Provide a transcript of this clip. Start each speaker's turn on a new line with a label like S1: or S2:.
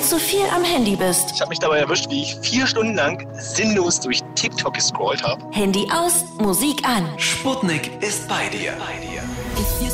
S1: zu viel am Handy bist.
S2: Ich habe mich dabei erwischt, wie ich 4 Stunden lang sinnlos durch TikTok gescrollt habe.
S1: Handy aus, Musik an.
S3: Sputnik ist bei dir.